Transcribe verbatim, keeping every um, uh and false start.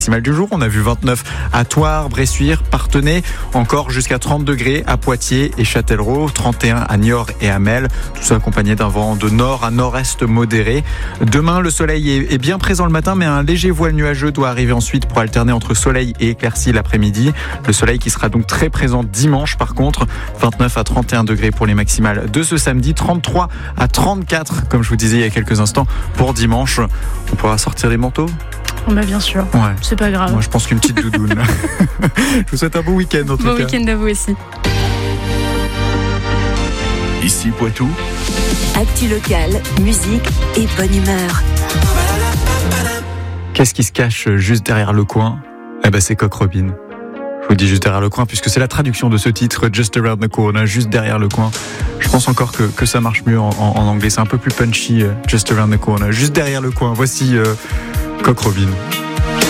Maximale du jour, on a vu vingt-neuf à Thouars, Bressuire, Parthenay, encore jusqu'à trente degrés à Poitiers et Châtellerault, trente et un à Niort et à Melle, tout ça accompagné d'un vent de nord à nord-est modéré. Demain, le soleil est bien présent le matin, mais un léger voile nuageux doit arriver ensuite pour alterner entre soleil et éclaircies l'après-midi. Le soleil qui sera donc très présent dimanche par contre, vingt-neuf à trente et un degrés pour les maximales de ce samedi, trente-trois à trente-quatre comme je vous disais il y a quelques instants pour dimanche. On pourra sortir les manteaux ? Bah bien sûr, ouais. C'est pas grave. Moi je pense qu'une petite doudoune. Je vous souhaite un beau week-end en tout bon cas. Bon week-end à vous aussi. Ici Poitou. Actu locale, musique et bonne humeur. Qu'est-ce qui se cache juste derrière le coin ? Eh ben c'est Coq Robin. Je vous dis juste derrière le coin puisque c'est la traduction de ce titre, Just Around the Corner, juste derrière le coin. Je pense encore que, que ça marche mieux en, en, en anglais, c'est un peu plus punchy, Just Around the Corner, juste derrière le coin. Voici euh, Coq Robin.